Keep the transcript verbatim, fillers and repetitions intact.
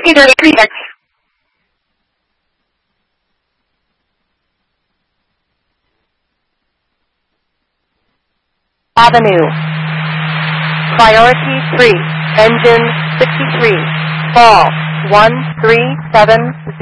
thirty-three. Avenue. Priority three. Engine sixty-three. Fall one three seven